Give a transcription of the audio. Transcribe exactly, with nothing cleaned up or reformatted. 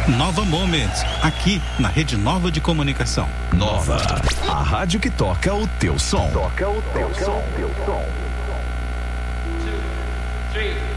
Nova Moments, aqui na Rede Nova de Comunicação. Nova, a rádio que toca o teu som. Toca o teu som. Two, three.